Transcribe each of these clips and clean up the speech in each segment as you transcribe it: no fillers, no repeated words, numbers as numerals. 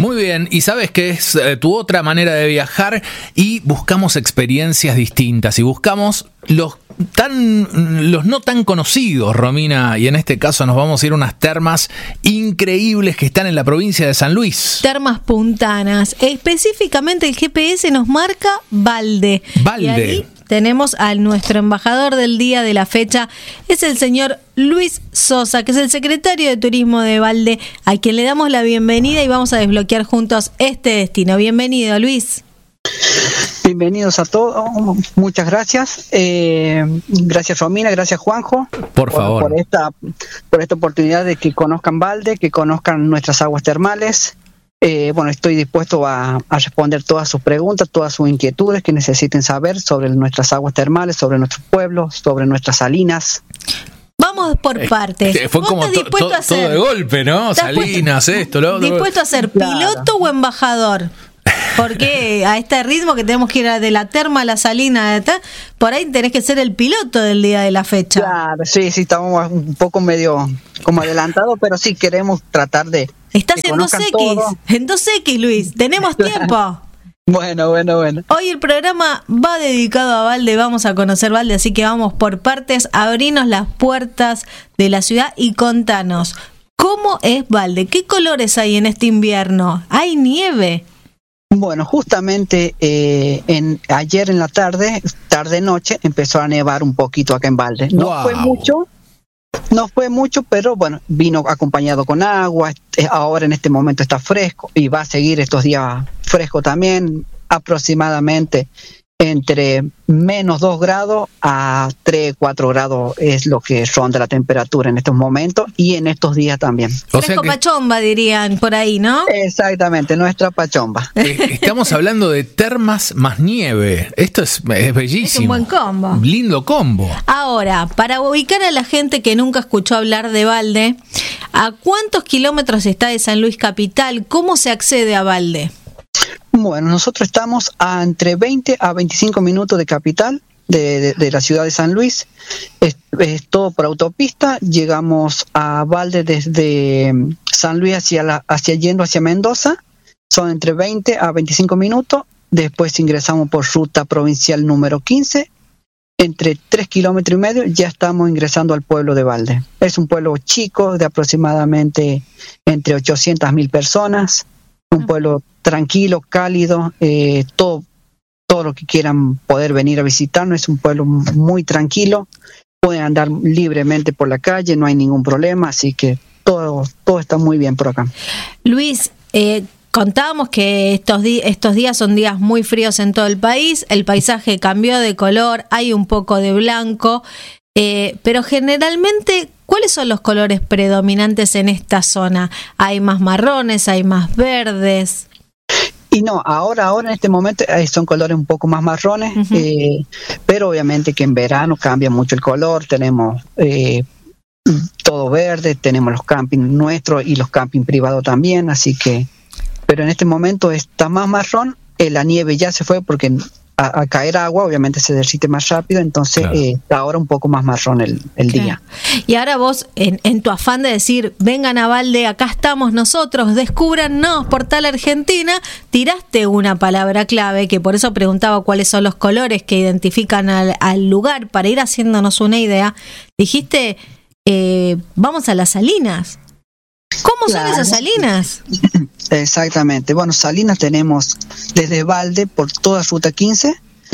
Muy bien, y sabes que es tu otra manera de viajar y buscamos experiencias distintas y buscamos los no tan conocidos, Romina, y en este caso nos vamos a ir a unas termas increíbles que están en la provincia de San Luis. Termas Puntanas, específicamente el GPS nos marca Valde. Y ahí tenemos a nuestro embajador del día de la fecha, es el señor Luis Sosa, que es el secretario de Turismo de Valde, a quien le damos la bienvenida y vamos a desbloquear juntos este destino. Bienvenido, Luis. Bienvenidos a todos, muchas gracias. Gracias, Romina, gracias, Juanjo. Por favor. Por esta oportunidad de que conozcan Valde, que conozcan nuestras aguas termales. Estoy dispuesto a responder todas sus preguntas, todas sus inquietudes que necesiten saber sobre nuestras aguas termales, sobre nuestro pueblo, sobre nuestras salinas. Vamos por partes. Fue como todo de golpe, ¿no? Salinas, esto, lo otro. ¿Dispuesto a ser piloto o embajador? Porque a este ritmo que tenemos que ir de la terma a la salina, por ahí tenés que ser el piloto del día de la fecha. Claro, sí, estamos un poco medio como adelantados, pero sí queremos tratar de... Estás en 2X, Luis, tenemos tiempo. Bueno. Hoy el programa va dedicado a Valde, vamos a conocer Valde, así que vamos por partes, abrinos las puertas de la ciudad y contanos, ¿cómo es Valde? ¿Qué colores hay en este invierno? ¿Hay nieve? Bueno, justamente ayer en la tarde-noche, empezó a nevar un poquito acá en Valde. No fue mucho, pero bueno, vino acompañado con agua. Ahora en este momento está fresco y va a seguir estos días fresco también, aproximadamente entre menos 2 grados a 3, 4 grados es lo que ronda la temperatura en estos momentos y en estos días también. Fresco pachomba dirían por ahí, ¿no? Exactamente, nuestra pachomba. Estamos hablando de termas más nieve. Esto es bellísimo. Es un buen combo. Lindo combo. Ahora, para ubicar a la gente que nunca escuchó hablar de Valde, ¿a cuántos kilómetros está de San Luis capital? ¿Cómo se accede a Valde? Bueno, nosotros estamos a entre 20 a 25 minutos de capital, de la ciudad de San Luis. Es todo por autopista. Llegamos a Valde desde San Luis yendo hacia Mendoza. Son entre 20 a 25 minutos. Después ingresamos por ruta provincial número 15. Entre 3 kilómetros y medio ya estamos ingresando al pueblo de Valde. Es un pueblo chico de aproximadamente entre 800.000 personas. Un pueblo tranquilo, cálido, todo lo que quieran poder venir a visitarnos. Es un pueblo muy tranquilo, pueden andar libremente por la calle, no hay ningún problema, así que todo está muy bien por acá. Luis, contábamos que estos días son días muy fríos en todo el país, el paisaje cambió de color, hay un poco de blanco, pero generalmente, ¿cuáles son los colores predominantes en esta zona? ¿Hay más marrones, hay más verdes? Y no, ahora en este momento son colores un poco más marrones, pero obviamente que en verano cambia mucho el color. Tenemos todo verde, tenemos los campings nuestros y los campings privados también, así que, pero en este momento está más marrón. La nieve ya se fue porque a caer agua obviamente se derrite más rápido, entonces claro. Está ahora un poco más marrón el día. Y ahora vos, en tu afán de decir, vengan a Valde, acá estamos nosotros, descúbrannos, Portal Argentina, tiraste una palabra clave, que por eso preguntaba cuáles son los colores que identifican al lugar, para ir haciéndonos una idea. Dijiste, vamos a las salinas. ¿Cómo son esas salinas? Exactamente. Bueno, salinas tenemos desde Valde por toda ruta 15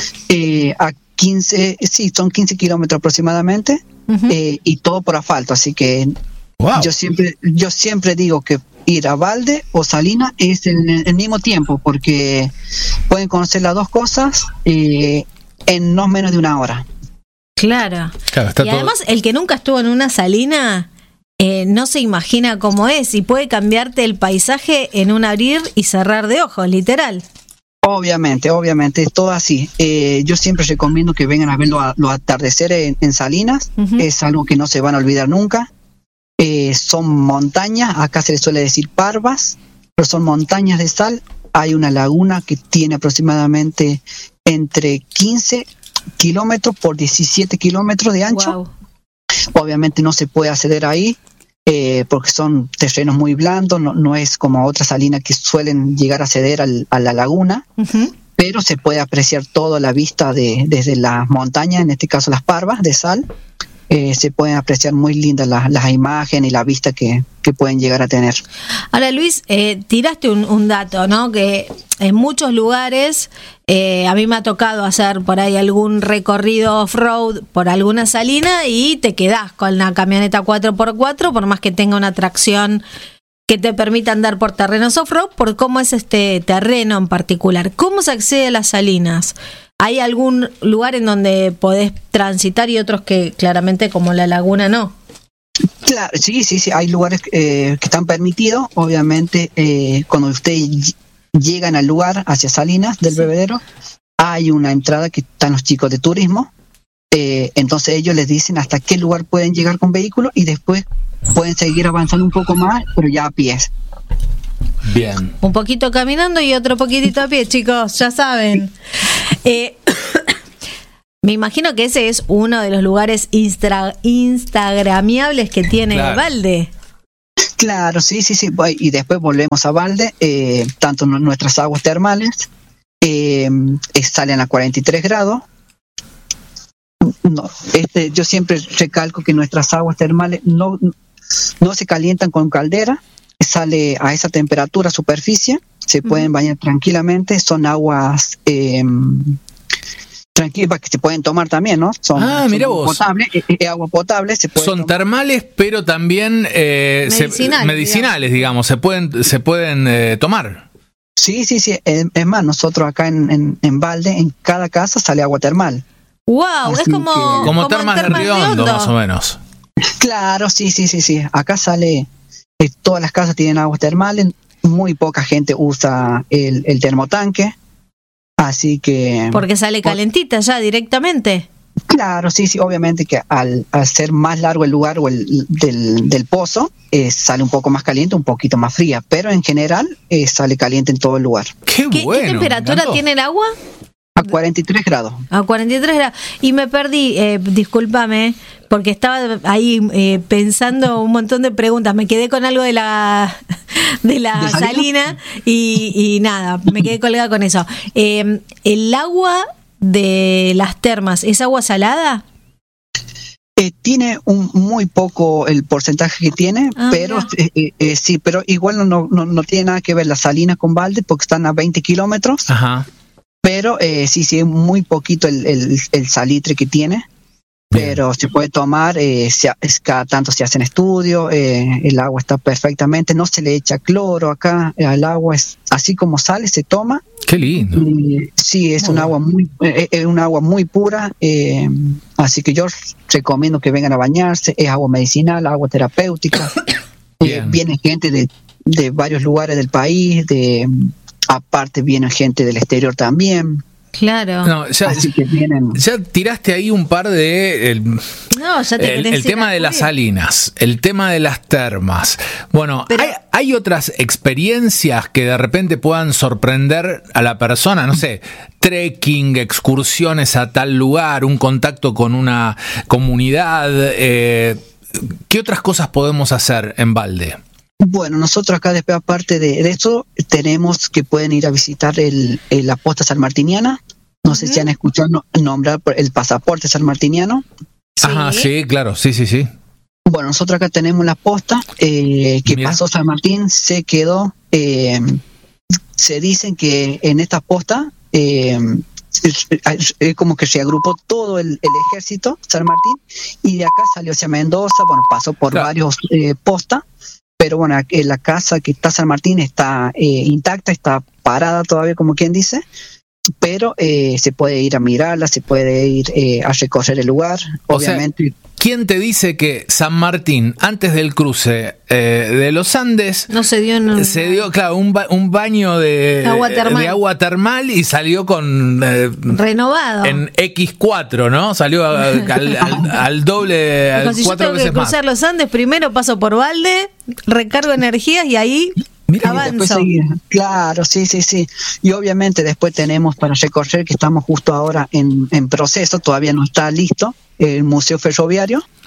a 15, son 15 kilómetros aproximadamente, y todo por asfalto. Así que wow. yo siempre digo que ir a Valde o Salinas es el mismo tiempo, porque pueden conocer las dos cosas en no menos de una hora. Claro y además el que nunca estuvo en una salina no se imagina cómo es, y puede cambiarte el paisaje en un abrir y cerrar de ojos, literal. Obviamente, es todo así. Yo siempre recomiendo que vengan a ver los atardeceres en Salinas. Es algo que no se van a olvidar nunca. Son montañas, acá se les suele decir parvas, pero son montañas de sal. Hay una laguna que tiene aproximadamente entre 15 kilómetros por 17 kilómetros de ancho. Wow. Obviamente no se puede acceder ahí. porque son terrenos muy blandos, no es como otras salinas que suelen llegar a ceder a la laguna, pero se puede apreciar toda la vista desde las montañas, en este caso las parvas de sal. Se pueden apreciar muy lindas las imágenes y la vista que pueden llegar a tener. Ahora, Luis, tiraste un dato, ¿no? Que en muchos lugares, a mí me ha tocado hacer por ahí algún recorrido off-road por alguna salina y te quedás con la camioneta 4x4, por más que tenga una tracción que te permita andar por terrenos off-road, por cómo es este terreno en particular. ¿Cómo se accede a las salinas? ¿Hay algún lugar en donde podés transitar y otros que claramente como la laguna no? Claro, sí, hay lugares que están permitidos. Obviamente, cuando ustedes llegan al lugar hacia Salinas del Bebedero, hay una entrada que están los chicos de turismo. Entonces ellos les dicen hasta qué lugar pueden llegar con vehículo y después pueden seguir avanzando un poco más, pero ya a pies. Bien. Un poquito caminando y otro poquitito a pie, chicos, ya saben. Me imagino que ese es uno de los lugares instagramiables que tiene Valde. Claro, sí. Y después volvemos a Valde, tanto nuestras aguas termales salen a 43 grados. Yo siempre recalco que nuestras aguas termales no se calientan con caldera, sale a esa temperatura superficie, se pueden bañar tranquilamente, son aguas tranquilas que se pueden tomar también, ¿no? Mira vos. Potable, agua potable se puede son tomar. Termales, pero también medicinales, digamos, se pueden tomar. Sí, es más, nosotros acá en Valde, en cada casa sale agua termal. Wow, así es como termas de Riondo, más o menos. Claro, sí. Acá sale, todas las casas tienen aguas termales, muy poca gente usa el termotanque, así que... Porque sale calentita ya directamente. Claro, sí, obviamente que al ser más largo el lugar o del pozo, sale un poco más caliente, un poquito más fría, pero en general sale caliente en todo el lugar. ¿Qué temperatura tiene el agua? A 43 grados. A 43 grados. Y me perdí, discúlpame, porque estaba ahí pensando un montón de preguntas. Me quedé con algo de la salina y nada, me quedé colgada con eso. ¿El agua de las termas es agua salada? Tiene muy poco el porcentaje que tiene, pero sí, pero igual no tiene nada que ver la salina con Valde porque están a 20 kilómetros. Ajá. Pero sí, es muy poquito el salitre que tiene, pero se puede tomar, cada tanto se hacen estudios, el agua está perfectamente, no se le echa cloro acá, el agua es así como sale, se toma. Qué lindo. Sí, es un agua muy pura, así que yo recomiendo que vengan a bañarse, es agua medicinal, agua terapéutica. Viene gente de varios lugares del país, aparte viene gente del exterior también. Claro. No, ya tiraste ahí un par de... el tema de las salinas, el tema de las termas. Bueno, pero ¿hay otras experiencias que de repente puedan sorprender a la persona? No sé, trekking, excursiones a tal lugar, un contacto con una comunidad. ¿Qué otras cosas podemos hacer en Valde? Bueno, nosotros acá después, aparte de eso, tenemos que pueden ir a visitar la posta sanmartiniana. No sé si han escuchado nombrar el pasaporte sanmartiniano. Ajá, sí, claro, sí. Bueno, nosotros acá tenemos la posta que pasó San Martín, se quedó. Se dicen que en esta posta como que se agrupó todo el ejército San Martín y de acá salió hacia Mendoza. Bueno, pasó por varios postas. Pero bueno, la casa que está San Martín está intacta, está parada todavía, como quien dice, pero se puede ir a mirarla, se puede ir a recorrer el lugar, obviamente. O sea, ¿quién te dice que San Martín, antes del cruce de los Andes, no se dio claro, un baño de agua termal y salió con... renovado. En X4, ¿no? Salió al doble, al 4 veces más. Si yo tengo que cruzar los Andes, primero paso por Valde, recargo energías y ahí... avanzo. Claro, sí. Y obviamente después tenemos para recorrer, que estamos justo ahora en proceso, todavía no está listo, el Museo Ferroviario.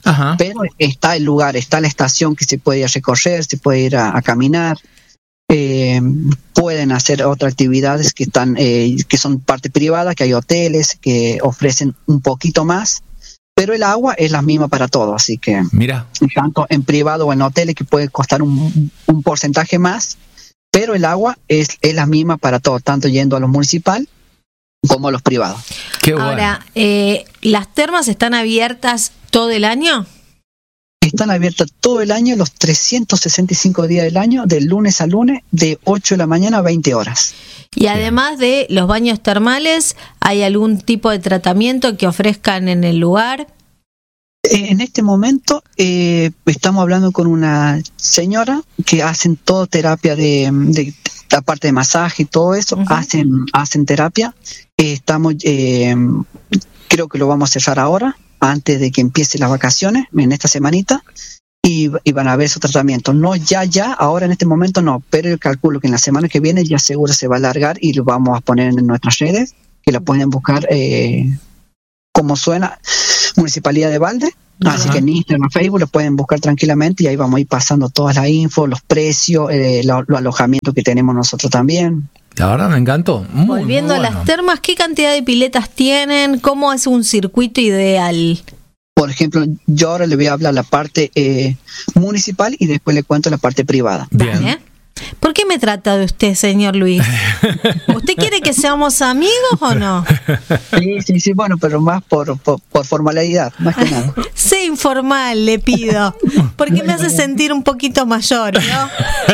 Ajá. pero está el lugar, está la estación que se puede ir a recorrer, se puede ir a caminar. Pueden hacer otras actividades que están que son parte privada, que hay hoteles que ofrecen un poquito más, pero el agua es la misma para todos, así que Mira. tanto en privado o en hoteles que puede costar un porcentaje más, pero el agua es la misma para todos, tanto yendo a los municipal como a los privados. Qué bueno. Ahora, ¿las termas están abiertas todo el año? Están abiertas todo el año, los 365 días del año, de lunes a lunes, de 8 de la mañana a 20 horas. Y además de los baños termales, ¿hay algún tipo de tratamiento que ofrezcan en el lugar? En este momento estamos hablando con una señora que hacen todo terapia de la parte de masaje y todo eso, hacen terapia. Estamos, creo que lo vamos a cerrar ahora, antes de que empiece las vacaciones, en esta semanita, y van a ver su tratamiento. No ya, ahora en este momento no, pero yo calculo que en la semana que viene ya seguro se va a alargar y lo vamos a poner en nuestras redes, que la pueden buscar como suena, Municipalidad de Valde. Así que en Instagram, Facebook lo pueden buscar tranquilamente y ahí vamos a ir pasando todas las infos, los precios, los alojamientos que tenemos nosotros también. La verdad me encantó. Volviendo muy bueno. a las termas, ¿qué cantidad de piletas tienen? ¿Cómo es un circuito ideal? Por ejemplo, yo ahora le voy a hablar la parte municipal y después le cuento la parte privada. Bien. Dale. ¿Por qué me trata de usted, señor Luis? ¿Usted quiere que seamos amigos o no? Sí, bueno, pero más por formalidad, más que nada. Sé informal, le pido, porque me hace sentir un poquito mayor, ¿no?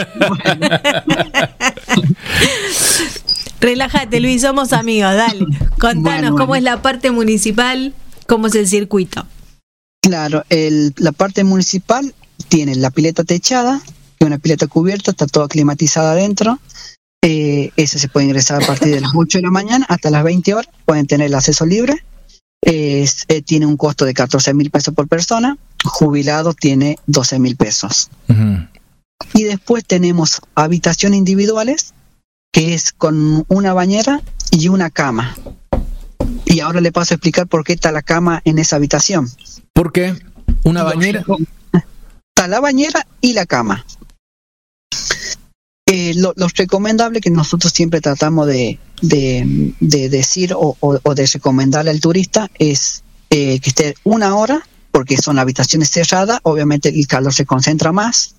Relájate, Luis, somos amigos, dale. Contanos cómo es la parte municipal, cómo es el circuito. Claro, la parte municipal tiene la pileta techada, que es una pileta cubierta, está toda climatizada adentro. Esa se puede ingresar a partir de las 8 de la mañana hasta las 20 horas, pueden tener el acceso libre. Tiene un costo de 14,000 pesos por persona, jubilado tiene 12,000 pesos. Uh-huh. Y después tenemos habitaciones individuales, que es con una bañera y una cama. Y ahora le paso a explicar por qué está la cama en esa habitación. ¿Por qué? ¿Una bañera? Está la bañera y la cama. Lo recomendable que nosotros siempre tratamos de decir o de recomendarle al turista es que esté 1 hora, porque son habitaciones cerradas, obviamente el calor se concentra más,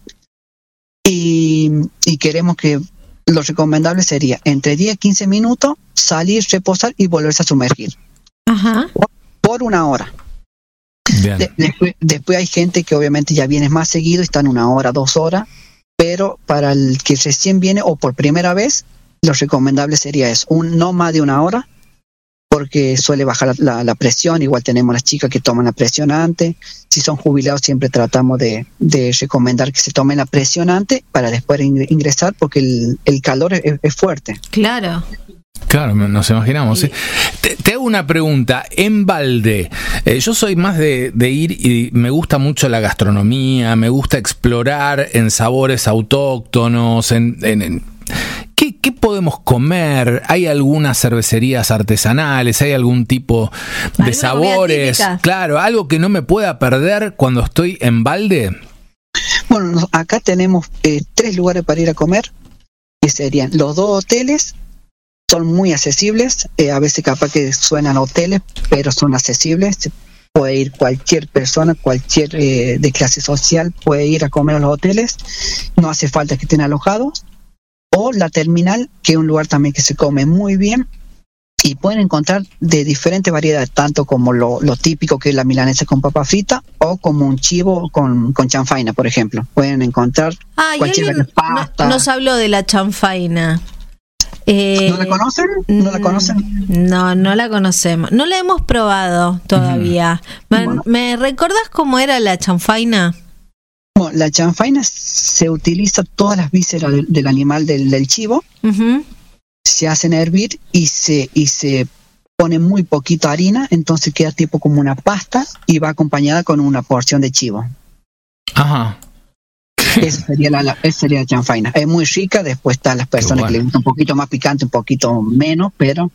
y queremos que lo recomendable sería entre 10 y 15 minutos salir, reposar y volverse a sumergir. Ajá. Por 1 hora. Bien. Después hay gente que obviamente ya viene más seguido y están 1 hora, 2 horas, pero para el que recién viene o por primera vez, lo recomendable sería eso, no más de 1 hora, porque suele bajar la presión. Igual tenemos las chicas que toman la presión antes. Si son jubilados siempre tratamos de recomendar que se tomen la presión antes para después ingresar, porque el calor es fuerte. Claro. Claro, nos imaginamos. ¿Sí? Te hago una pregunta. En Valde, yo soy más de ir y me gusta mucho la gastronomía, me gusta explorar en sabores autóctonos, ¿Qué podemos comer? ¿Hay algunas cervecerías artesanales? ¿Hay algún tipo de sabores? Claro, algo que no me pueda perder cuando estoy en Valde. Bueno, acá tenemos 3 lugares para ir a comer, que serían los 2 hoteles. Son muy accesibles, a veces capaz que suenan hoteles, pero son accesibles. Puede ir cualquier persona, cualquier de clase social, puede ir a comer a los hoteles, no hace falta que estén alojados. O la terminal, que es un lugar también que se come muy bien, y pueden encontrar de diferentes variedades, tanto como lo típico que es la milanesa con papa frita, o como un chivo con chanfaina, por ejemplo. Pueden encontrar cualquier pasta. Nos habló de la chanfaina. ¿No la conocen? ¿No la conocen? No la conocemos. No la hemos probado todavía. Bueno. ¿Me recordás cómo era la chanfaina? Bueno, la chanfaina se utiliza todas las vísceras del animal, del chivo. Uh-huh. Se hacen hervir y se pone muy poquita harina, entonces queda tipo como una pasta y va acompañada con una porción de chivo. Ajá. Esa sería la chanfaina. Es muy rica. Después están las personas que le gustan un poquito más picante, un poquito menos, pero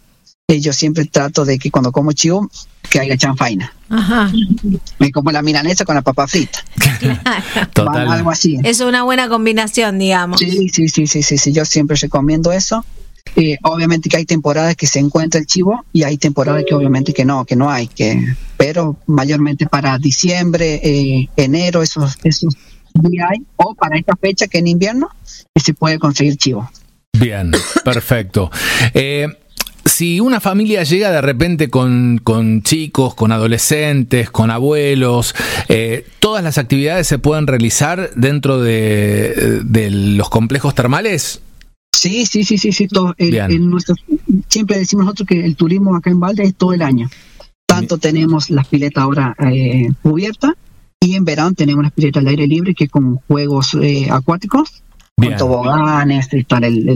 yo siempre trato de que cuando como chivo, que haya chanfaina. Ajá. Me como la milanesa con la papa frita. Total. Algo así. Es una buena combinación, digamos. Sí, yo siempre recomiendo eso. Obviamente que hay temporadas que se encuentra el chivo y hay temporadas que obviamente que no hay, pero mayormente para diciembre, enero, esos días hay, o para esta fecha que en invierno se puede conseguir chivo. Bien, perfecto. Si una familia llega de repente con chicos, con adolescentes, con abuelos, ¿todas las actividades se pueden realizar dentro de los complejos termales? Sí, todo. Siempre decimos nosotros que el turismo acá en Valde es todo el año. Tanto tenemos las piletas ahora cubiertas, y en verano tenemos las piletas al aire libre, que con juegos acuáticos. Bien. Con toboganes, y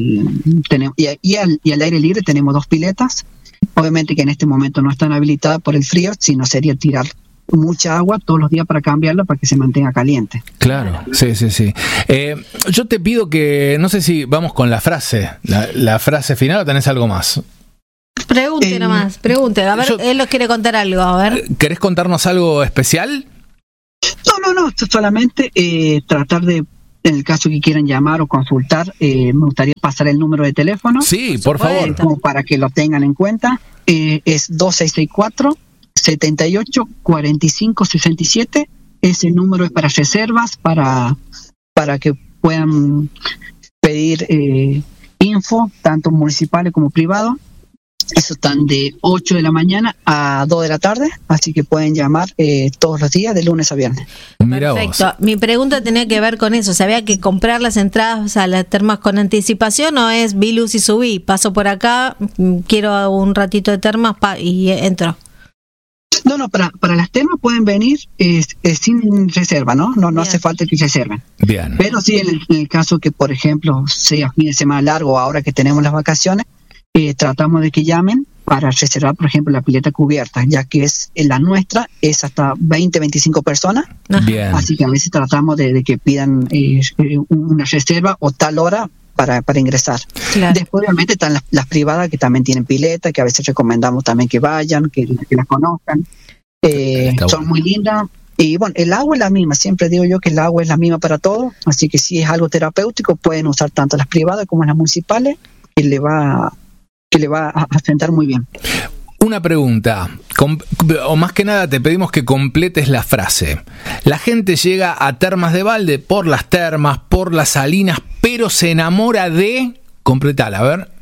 al aire libre tenemos 2 piletas. Obviamente que en este momento no están habilitadas por el frío, sino sería tirar mucha agua todos los días para cambiarla para que se mantenga caliente. Claro, sí. Yo te pido que, no sé si vamos con la frase, la frase final, o tenés algo más. Pregunte nomás, a ver, él nos quiere contar algo, a ver. ¿Querés contarnos algo especial? No, solamente tratar de, en el caso que quieran llamar o consultar, me gustaría pasar el número de teléfono. Sí, por favor. Como para que lo tengan en cuenta. Es 2664-784567. Ese número es para reservas, para que puedan pedir info, tanto municipales como privados. Eso están de 8 de la mañana a 2 de la tarde, así que pueden llamar todos los días, de lunes a viernes. Mirá Perfecto. Vos. Mi pregunta tenía que ver con eso. ¿Había que comprar las entradas a las termas con anticipación o es vi luz y subí? Paso por acá, quiero un ratito de termas y entro. No, para las termas pueden venir sin reserva, ¿no? No hace falta que reserven. Bien. Pero sí, en el caso que, por ejemplo, sea fin de semana largo, ahora que tenemos las vacaciones, tratamos de que llamen para reservar, por ejemplo, la pileta cubierta, ya que la nuestra es hasta 20-25 personas. Bien. Así que a veces tratamos de que pidan una reserva o tal hora para ingresar. Claro. Después obviamente están las privadas que también tienen pileta, que a veces recomendamos también que vayan, que las conozcan. Son muy lindas. Y bueno, el agua es la misma, siempre digo yo que el agua es la misma para todos, así que si es algo terapéutico pueden usar tanto las privadas como las municipales, que le va a sentar muy bien. Una pregunta, o más que nada te pedimos que completes la frase. La gente llega a Termas de Valde por las termas, por las salinas, pero se enamora de... Completala, a ver.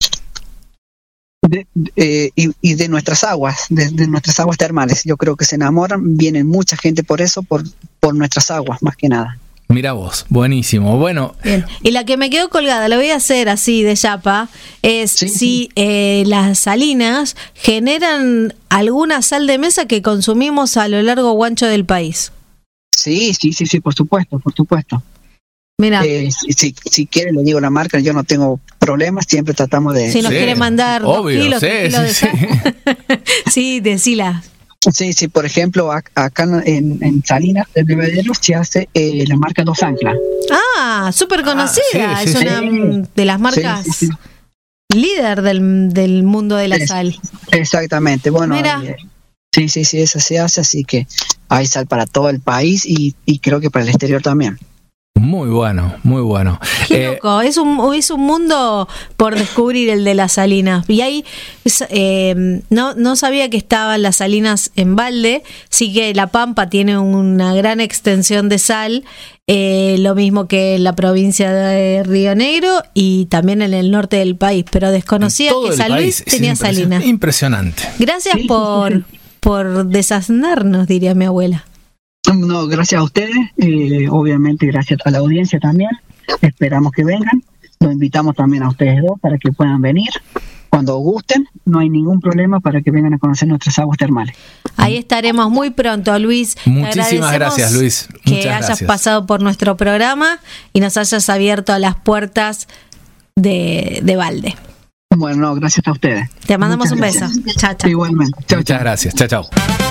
Y de nuestras aguas, de nuestras aguas termales. Yo creo que se enamoran, vienen mucha gente por eso, por nuestras aguas, más que nada. Mira vos, buenísimo. Bueno. Bien. Y la que me quedó colgada, la voy a hacer así de chapa, es si las salinas generan alguna sal de mesa que consumimos a lo largo o ancho del país. Sí, por supuesto. Mira. Si quiere le digo la marca, yo no tengo problemas, siempre tratamos de... Si nos quiere mandar obvio, 2 kilos, 3 kilos de sal. Sí, decila. Sí, por ejemplo, acá en Salinas del Bebedero se hace la marca Dos Anclas. Ah, súper conocida, es una de las marcas líder del mundo de la sal. Exactamente, bueno, sí, esa se hace, así que hay sal para todo el país y creo que para el exterior también. Muy bueno. Qué loco, es un mundo por descubrir el de las salinas. Y ahí no sabía que estaban las salinas en Valde, sí que La Pampa tiene una gran extensión de sal, lo mismo que la provincia de Río Negro y también en el norte del país, pero desconocía que San Luis tenía salinas. Impresionante. Gracias por desasnarnos, diría mi abuela. No, gracias a ustedes, obviamente gracias a la audiencia también, esperamos que vengan, los invitamos también a ustedes dos para que puedan venir, cuando gusten, no hay ningún problema para que vengan a conocer nuestras aguas termales. Ahí estaremos muy pronto, Luis. Muchísimas gracias, Luis. Que hayas pasado por nuestro programa y nos hayas abierto a las puertas de Valde. Bueno, gracias a ustedes. Te mandamos un beso. Chao. Igualmente. Muchas gracias. Chao.